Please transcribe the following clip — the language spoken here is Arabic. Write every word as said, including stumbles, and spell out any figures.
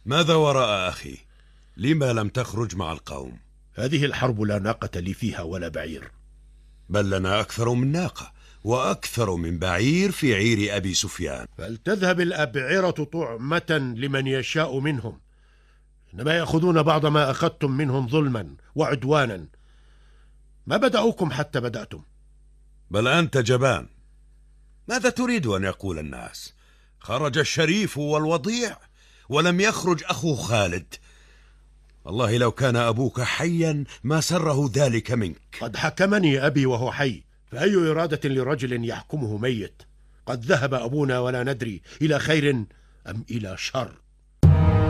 ماذا وراء أخي؟ لما لم تخرج مع القوم؟ هذه الحرب لا ناقة لي فيها ولا بعير. بل لنا أكثر من ناقة وأكثر من بعير في عير أبي سفيان. فلتذهب الأبعرة طعمة لمن يشاء منهم، إنما يأخذون بعض ما أخذتم منهم ظلما وعدوانا. ما بدأوكم حتى بدأتم. بل أنت جبان. ماذا تريد أن يقول الناس؟ خرج الشريف والوضيع ولم يخرج أخو خالد. والله لو كان أبوك حيا ما سره ذلك منك. قد حكمني أبي وهو حي، فأي إرادة لرجل يحكمه ميت؟ قد ذهب أبونا ولا ندري إلى خير أم إلى شر.